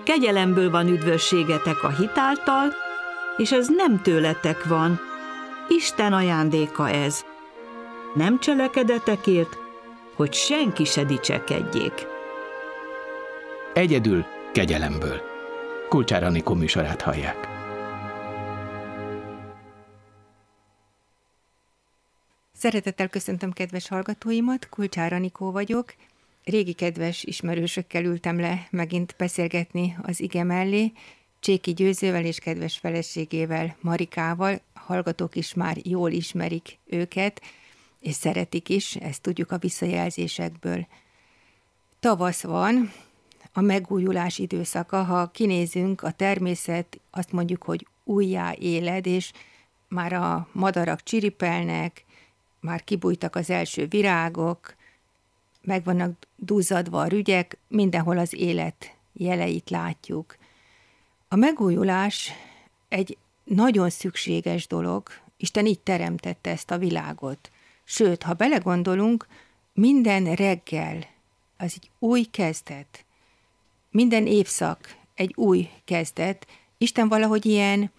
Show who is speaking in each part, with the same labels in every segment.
Speaker 1: kegyelemből van üdvösségetek a hit által, és ez nem tőletek van, Isten ajándéka ez. Nem cselekedetekért, hogy senki se dicsekedjék.
Speaker 2: Egyedül kegyelemből. Kulcsár Anikó műsorát hallják.
Speaker 3: Szeretettel köszöntöm kedves hallgatóimat, Kulcsár Anikó vagyok. Régi kedves ismerősökkel ültem le megint beszélgetni az ige mellé, Cséki Győzővel és kedves feleségével, Marikával. Hallgatók is már jól ismerik őket, és szeretik is, ezt tudjuk a visszajelzésekből. Tavasz van, a megújulás időszaka, ha kinézünk, a természet, azt mondjuk, hogy újjá éled, és már a madarak csiripelnek, már kibújtak az első virágok, meg vannak duzzadva a rügyek, mindenhol az élet jeleit látjuk. A megújulás egy nagyon szükséges dolog, Isten így teremtette ezt a világot. Sőt, ha belegondolunk, minden reggel az egy új kezdet. Minden évszak egy új kezdet. Isten valahogy ilyen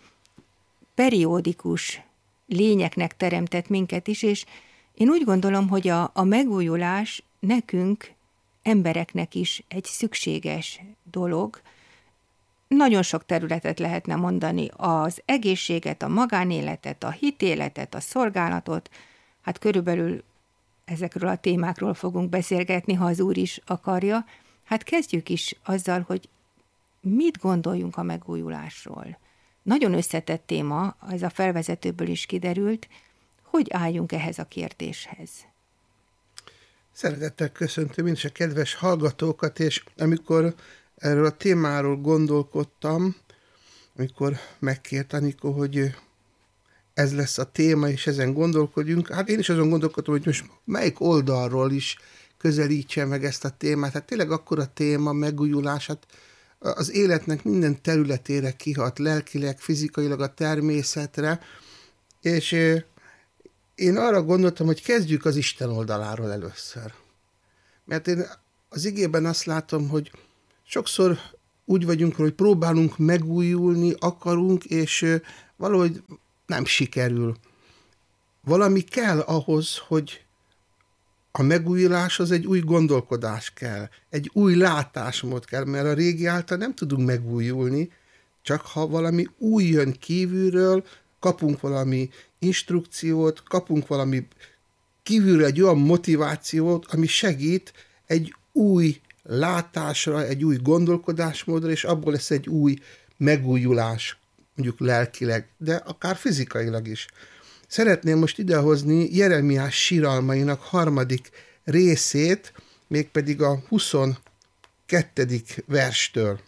Speaker 3: periódikus lényeknek teremtett minket is, és én úgy gondolom, hogy a megújulás nekünk, embereknek is egy szükséges dolog. Nagyon sok területet lehetne mondani, az egészséget, a magánéletet, a hitéletet, a szolgálatot, hát körülbelül ezekről a témákról fogunk beszélgetni, ha az Úr is akarja. Hát kezdjük is azzal, hogy mit gondoljunk a megújulásról. Nagyon összetett téma, ez a felvezetőből is kiderült, hogy álljunk ehhez a kérdéshez.
Speaker 4: Szeretettel köszöntöm én is a kedves hallgatókat, és amikor erről a témáról gondolkodtam, amikor megkért Anikó, hogy ez lesz a téma, és ezen gondolkodjunk, hát én is azon gondolkodtam, hogy most melyik oldalról is közelítse meg ezt a témát. Hát tényleg akkora téma, megújulás, hát az életnek minden területére kihat, lelkileg, fizikailag, a természetre, és én arra gondoltam, hogy kezdjük az Isten oldaláról először. Mert én az igében azt látom, hogy sokszor úgy vagyunk, hogy próbálunk megújulni, akarunk, és valahogy nem sikerül. Valami kell ahhoz, hogy a megújulás az egy új gondolkodás kell, egy új látásmód kell, mert a régi által nem tudunk megújulni, csak ha valami új jön kívülről, kapunk valami instrukciót, kapunk valami kívülről egy olyan motivációt, ami segít egy új látásra, egy új gondolkodásmódra, és abból lesz egy új megújulás, mondjuk lelkileg, de akár fizikailag is. Szeretném most idehozni Jeremiás síralmainak 3. részét, mégpedig a 22. verstől.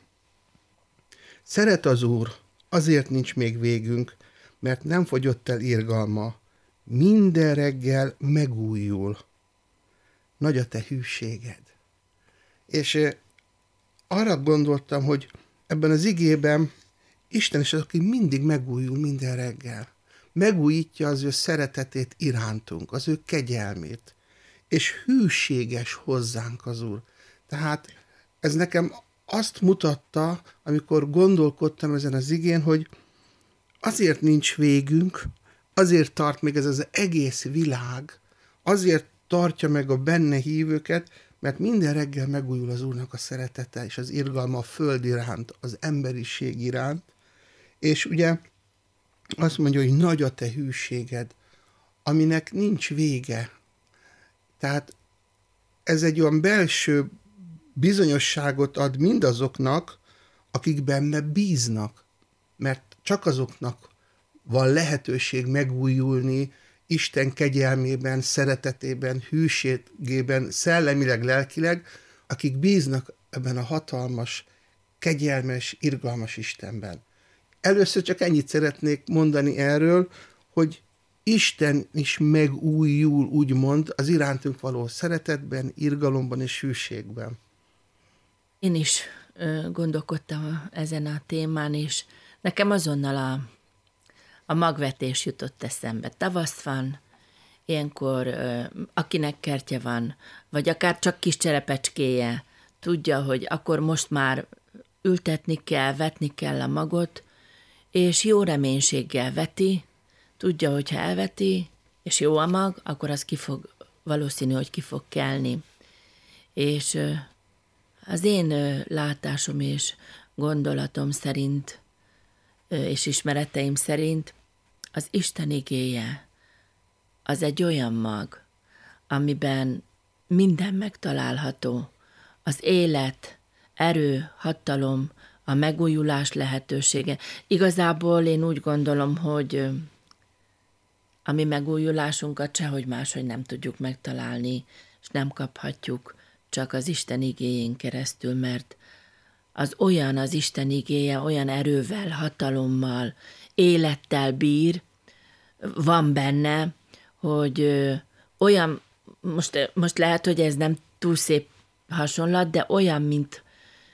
Speaker 4: Szeret az Úr, azért nincs még végünk, mert nem fogyott el irgalma. Minden reggel megújul. Nagy a te hűséged. És arra gondoltam, hogy ebben az igében Isten is az, aki mindig megújul minden reggel. Megújítja az ő szeretetét irántunk, az ő kegyelmét, és hűséges hozzánk az Úr. Tehát ez nekem azt mutatta, amikor gondolkodtam ezen az igén, hogy azért nincs végünk, azért tart még ez az egész világ, azért tartja meg a benne hívőket, mert minden reggel megújul az Úrnak a szeretete és az irgalma a föld iránt, az emberiség iránt, és ugye azt mondja, hogy nagy a te hűséged, aminek nincs vége. Tehát ez egy olyan belső bizonyosságot ad mindazoknak, akik benne bíznak, mert csak azoknak van lehetőség megújulni Isten kegyelmében, szeretetében, hűségében, szellemileg, lelkileg, akik bíznak ebben a hatalmas, kegyelmes, irgalmas Istenben. Először csak ennyit szeretnék mondani erről, hogy Isten is megújul, úgymond, az irántunk való szeretetben, irgalomban és hűségben.
Speaker 5: Én is gondolkodtam ezen a témán, és nekem azonnal a magvetés jutott eszembe. Tavasz van, ilyenkor akinek kertje van, vagy akár csak kis cserepecskéje, tudja, hogy akkor most már ültetni kell, vetni kell a magot, és jó reménységgel veti, tudja, hogy ha elveti, és jó a mag, akkor az valószínű, hogy ki fog kelni. És az én látásom és gondolatom szerint, és ismereteim szerint az Isten igéje az egy olyan mag, amiben minden megtalálható. Az élet, erő, hatalom, a megújulás lehetősége. Igazából én úgy gondolom, hogy a mi megújulásunkat sehogy máshogy nem tudjuk megtalálni, és nem kaphatjuk csak az Isten igéjén keresztül, mert az Isten igéje olyan erővel, hatalommal, élettel bír, van benne, hogy olyan, most lehet, hogy ez nem túl szép hasonlat, de olyan, mint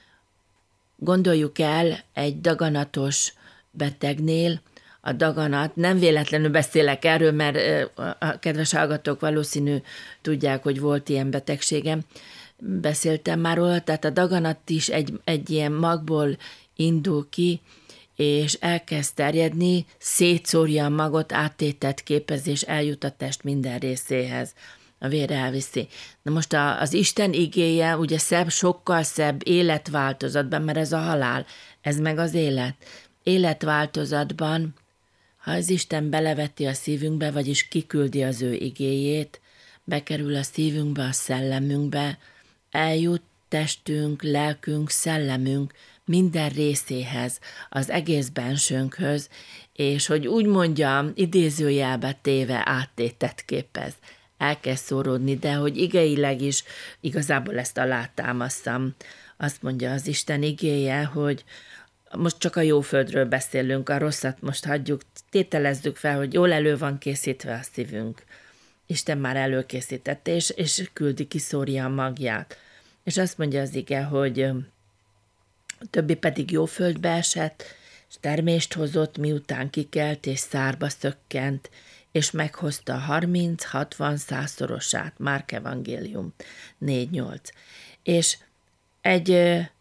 Speaker 5: gondoljuk el egy daganatos betegnél, a daganat, nem véletlenül beszélek erről, mert a kedves hallgatók valószínű tudják, hogy volt ilyen betegségem, beszéltem már róla, tehát a daganat is egy ilyen magból indul ki, és elkezd terjedni, szétszórja a magot, áttétet képez, és eljut a test minden részéhez. A vér elviszi. Na most az Isten igéje ugye sokkal szebb életváltozatban, mert ez a halál, ez meg az élet. Életváltozatban, ha az Isten beleveti a szívünkbe, vagyis kiküldi az ő igéjét, bekerül a szívünkbe, a szellemünkbe, eljut testünk, lelkünk, szellemünk minden részéhez, az egész bensőnkhöz, és hogy úgy mondjam, idézőjelbe téve áttétet képez. Elkezd szóródni, de hogy igeileg is igazából ezt alátámasztam. Azt mondja az Isten igéje, hogy most csak a jó földről beszélünk, a rosszat most hagyjuk, tételezzük fel, hogy jól elő van készítve a szívünk. Isten már előkészítette, és küldi, kiszórja a magját. És azt mondja az ige, hogy a többi pedig jó földbe esett, és termést hozott, miután kikelt, és szárba szökkent, és meghozta 30, 60, 100-szorosát. Márk evangélium 4-8. És egy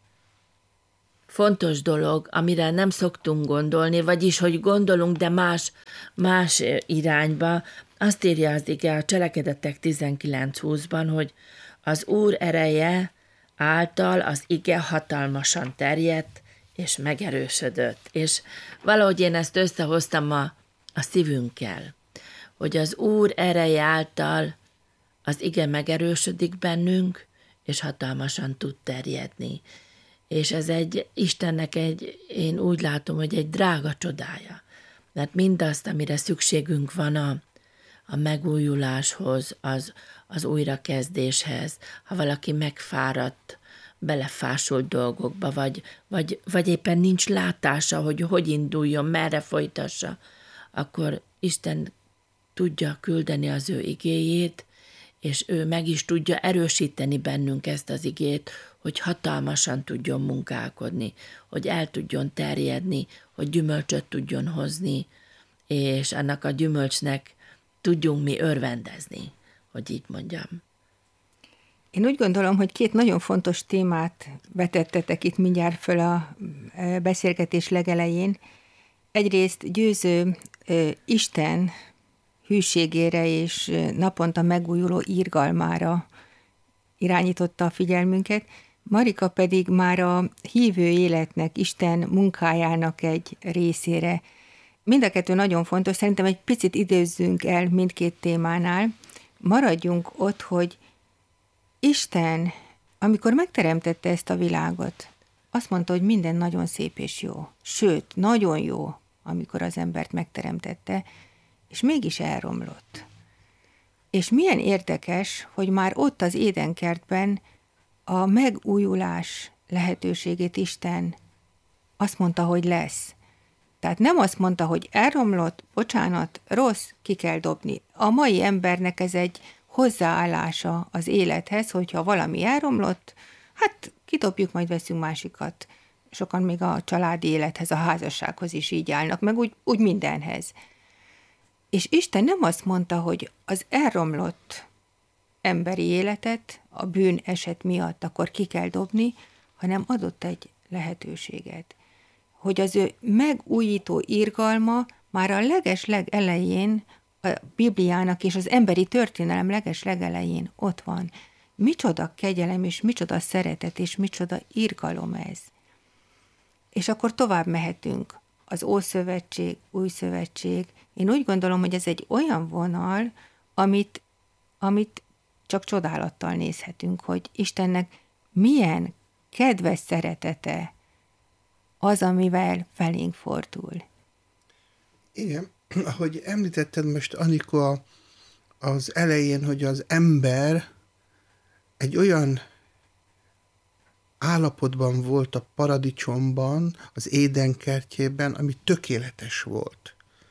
Speaker 5: fontos dolog, amire nem szoktunk gondolni, vagyis, hogy gondolunk, de más irányba, azt írja az ige a Cselekedetek 19:20-ban, hogy az Úr ereje által az ige hatalmasan terjedt, és megerősödött. És valahogy én ezt összehoztam a szívünkkel, hogy az Úr ereje által az ige megerősödik bennünk, és hatalmasan tud terjedni. És ez Istennek én úgy látom, hogy egy drága csodája. Mert mindazt, amire szükségünk van a megújuláshoz, az újrakezdéshez, ha valaki megfáradt, belefásult dolgokba, vagy éppen nincs látása, hogy induljon, merre folytassa, akkor Isten tudja küldeni az ő igéjét, és ő meg is tudja erősíteni bennünk ezt az igét, hogy hatalmasan tudjon munkálkodni, hogy el tudjon terjedni, hogy gyümölcsöt tudjon hozni, és annak a gyümölcsnek tudjunk mi örvendezni, hogy így mondjam.
Speaker 3: Én úgy gondolom, hogy két nagyon fontos témát vetettetek itt mindjárt föl a beszélgetés legelején. Egyrészt győző Isten hűségére és naponta megújuló irgalmára irányította a figyelmünket, Marika pedig már a hívő életnek, Isten munkájának egy részére. Mind a kettő nagyon fontos, szerintem egy picit időzzünk el mindkét témánál. Maradjunk ott, hogy Isten, amikor megteremtette ezt a világot, azt mondta, hogy minden nagyon szép és jó. Sőt, nagyon jó, amikor az embert megteremtette, és mégis elromlott. És milyen érdekes, hogy már ott az Édenkertben a megújulás lehetőségét Isten azt mondta, hogy lesz. Tehát nem azt mondta, hogy elromlott, bocsánat, rossz, ki kell dobni. A mai embernek ez egy hozzáállása az élethez, hogyha valami elromlott, hát kidobjuk, majd veszünk másikat. Sokan még a családi élethez, a házassághoz is így állnak, meg úgy mindenhez. És Isten nem azt mondta, hogy az elromlott emberi életet a bűn eset miatt akkor ki kell dobni, hanem adott egy lehetőséget. Hogy az ő megújító irgalma már a legelején, a Bibliának és az emberi történelem legelején ott van. Micsoda kegyelem, és micsoda szeretet, és micsoda irgalom ez. És akkor tovább mehetünk. Az Ószövetség, Új Szövetség. Én úgy gondolom, hogy ez egy olyan vonal, amit csak csodálattal nézhetünk, hogy Istennek milyen kedves szeretete az, amivel felénk fordul.
Speaker 4: Igen, ahogy említetted most, Anikó, az elején, hogy az ember egy olyan állapotban volt a paradicsomban, az Éden kertjében, ami tökéletes volt.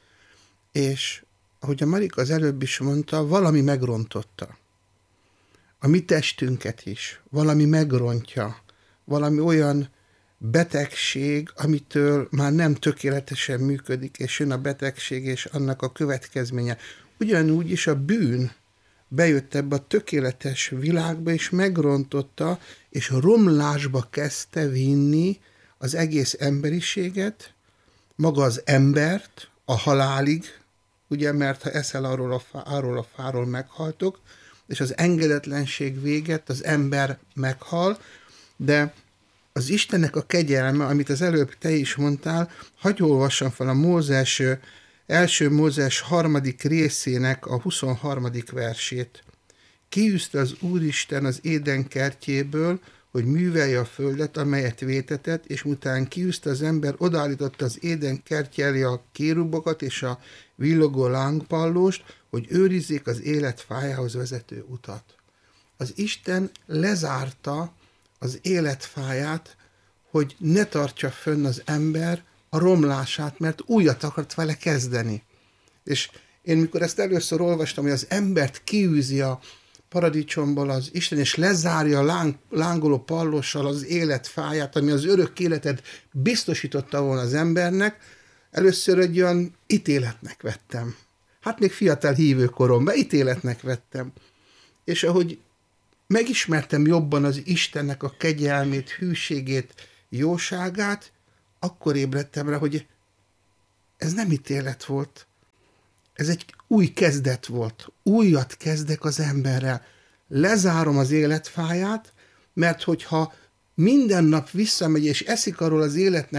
Speaker 4: És ahogy a Marika az előbb is mondta, valami megrontotta. A mi testünket is. Valami megrontja. Valami olyan betegség, amitől már nem tökéletesen működik, és jön a betegség, és annak a következménye. Ugyanúgy is a bűn bejött ebbe a tökéletes világba, és megrontotta, és romlásba kezdte vinni az egész emberiséget, maga az embert, a halálig, ugye, mert ha eszel arról a fáról meghaltok, és az engedetlenség véget, az ember meghal, de az Istennek a kegyelme, amit az előbb te is mondtál, hadd olvassam fel a első Mózes 3. részének a 23. versét. Kiűzte az Úristen az Éden kertjéből, hogy művelje a földet, amelyet vétetett, és miután kiűzte az ember, odaállította az Éden kertje elé a kérubokat és a villogó lángpallóst, hogy őrizzék az élet fájához vezető utat. Az Isten lezárta az életfáját, hogy ne tartsa fönn az ember a romlását, mert újat akart vele kezdeni. És én mikor ezt először olvastam, hogy az embert kiűzi a paradicsomból az Isten, és lezárja a lángoló pallóssal az életfáját, ami az örök életet biztosította volna az embernek, először egy olyan ítéletnek vettem. Hát még fiatal hívőkoromban ítéletnek vettem. És ahogy megismertem jobban az Istennek a kegyelmét, hűségét, jóságát, akkor ébredtem rá, hogy ez nem ítélet volt. Ez egy új kezdet volt. Újat kezdek az emberrel. Lezárom az életfáját, mert hogyha minden nap visszamegy és eszik arról az életnek